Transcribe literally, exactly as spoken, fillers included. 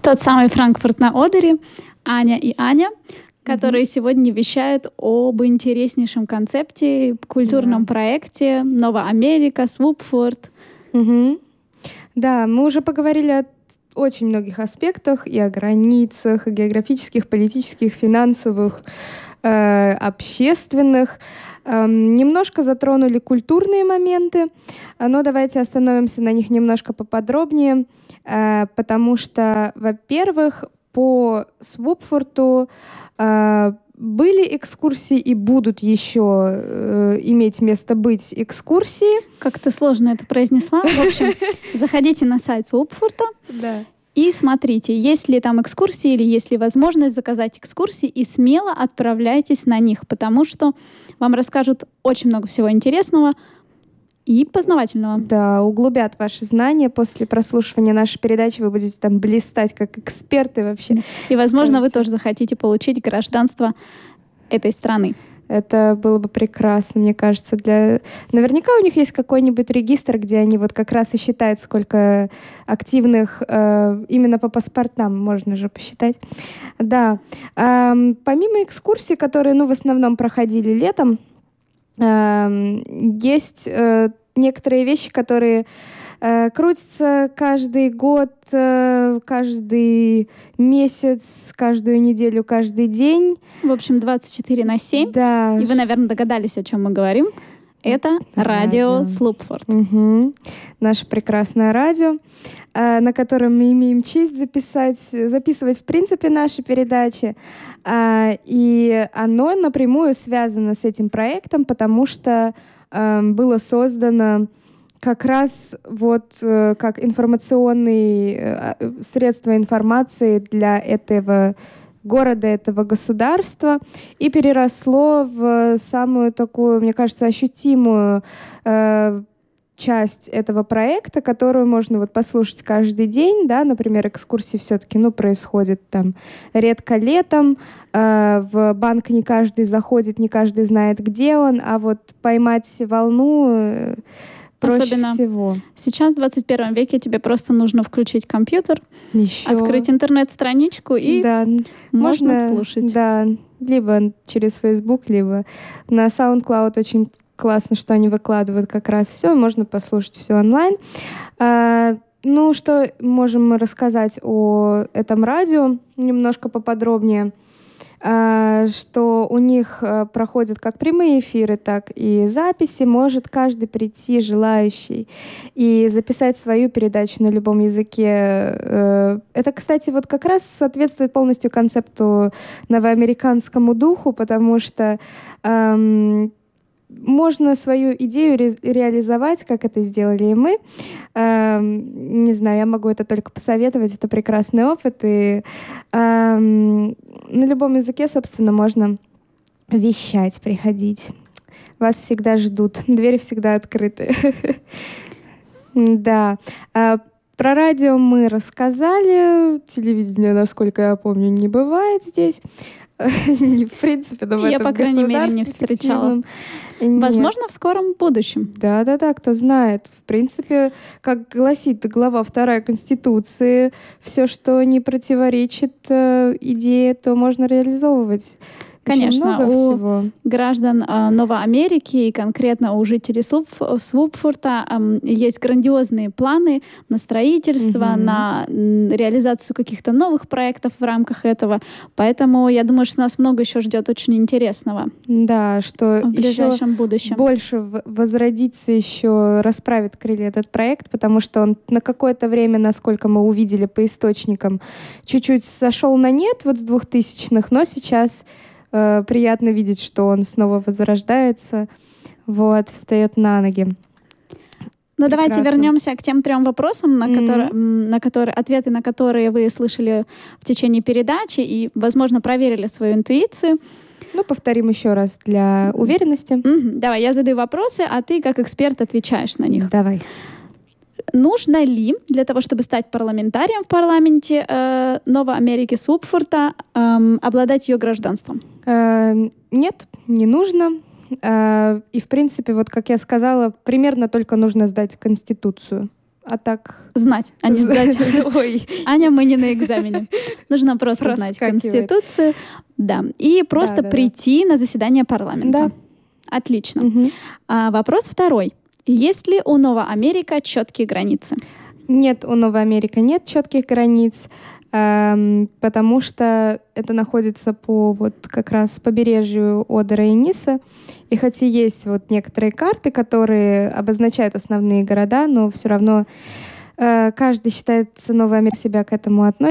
Тот самый Франкфурт на Одере, Аня и Аня, которые mm-hmm. сегодня вещают об интереснейшем концепте, культурном yeah. проекте «Нова Америка», «Свупфорт». Mm-hmm. Да, мы уже поговорили о очень многих аспектах, и о границах, и географических, политических, финансовых, э, общественных. Э, немножко затронули культурные моменты, но давайте остановимся на них немножко поподробнее, э, потому что, во-первых, по Свупфорту э, были экскурсии и будут еще э, иметь место быть экскурсии. Как ты сложно это произнесла. В общем, заходите на сайт Свупфорта да. и смотрите, есть ли там экскурсии или есть ли возможность заказать экскурсии, и смело отправляйтесь на них, потому что вам расскажут очень много всего интересного и познавательного. Да, углубят ваши знания. После прослушивания нашей передачи вы будете там блистать как эксперты вообще. И, возможно, Скажите. Вы тоже захотите получить гражданство этой страны. Это было бы прекрасно, мне кажется. Для... Наверняка у них есть какой-нибудь регистр, где они вот как раз и считают, сколько активных э, именно по паспортам можно же посчитать. Да. Эм, помимо экскурсий, которые, ну, в основном проходили летом, есть э, некоторые вещи, которые э, крутятся каждый год, э, каждый месяц, каждую неделю, каждый день. В общем, двадцать четыре на семь. Да. И вы, наверное, догадались, о чем мы говорим. Это радио, радио Свупфорт. Угу. Наше прекрасное радио, э, на котором мы имеем честь записать, записывать, в принципе, наши передачи. Э, и оно напрямую связано с этим проектом, потому что э, было создано как раз вот э, как информационные э, средства информации для этого города, этого государства, и переросло в самую такую, мне кажется, ощутимую э, часть этого проекта, которую можно вот послушать каждый день, да, например, экскурсии все-таки, ну, происходят там редко летом, э, в банк не каждый заходит, не каждый знает, где он, а вот поймать волну э, проще Особенно всего. Сейчас, в двадцать первом веке, тебе просто нужно включить компьютер, Еще. открыть интернет-страничку, и да. можно, можно слушать. Да, либо через Facebook, либо на SoundCloud. Очень классно, что они выкладывают как раз все, можно послушать все онлайн. А, ну, что можем мы рассказать о этом радио немножко поподробнее? Что у них проходят как прямые эфиры, так и записи. Может каждый прийти, желающий, и записать свою передачу на любом языке. Это, кстати, вот как раз соответствует полностью концепту новоамериканскому духу, потому что эм, можно свою идею ре- реализовать, как это сделали и мы. Эм, не знаю, я могу это только посоветовать. Это прекрасный опыт. И эм, на любом языке, собственно, можно вещать, приходить. Вас всегда ждут. Двери всегда открыты. Да. Про радио мы рассказали. Телевидение, насколько я помню, не бывает здесь. Не в принципе, но в Я, этом по крайней мере, не встречала. Возможно, в скором будущем. Да-да-да, кто знает. В принципе, как гласит глава вторая Конституции, все, что не противоречит э, идее, то можно реализовывать. Конечно, много у всего. граждан э, Новой Америки и конкретно у жителей Свупфорта э, есть грандиозные планы на строительство, Мгм. на м, реализацию каких-то новых проектов в рамках этого. Поэтому я думаю, что нас много еще ждет очень интересного Да, что в еще ближайшем будущем. больше в- возродится, еще расправит крылья этот проект, потому что он на какое-то время, насколько мы увидели по источникам, чуть-чуть сошел на нет вот с двухтысячных, но сейчас э, приятно видеть, что он снова возрождается, вот, встает на ноги. Ну, давайте Прекрасно. вернемся к тем трем вопросам, на, Мгм. которые, м, на которые, ответы на которые вы слышали в течение передачи и, возможно, проверили свою интуицию. Ну, повторим еще раз для уверенности. Мгм. Давай, я задаю вопросы, а ты, как эксперт, отвечаешь на них. Давай. Нужно ли для того, чтобы стать парламентарием в парламенте э, Новой Америки Свупфорта, эм, обладать ее гражданством? Э, Нет, не нужно. Э, И, в принципе, вот как я сказала, примерно только нужно сдать Конституцию. А так... Знать, а не сдать. Ой. Аня, мы не на экзамене. Нужно просто знать Конституцию. Да. И просто прийти на заседание парламента. Да. Отлично. А, вопрос второй. Есть ли у Нова Америка четкие границы? Нет, у Новой Америки нет четких границ, эм, потому что это находится по вот как раз побережью Одера и Ниса. И хотя есть вот некоторые карты, которые обозначают основные города, но все равно э, каждый считается Новой Америкой, себя к этому относит.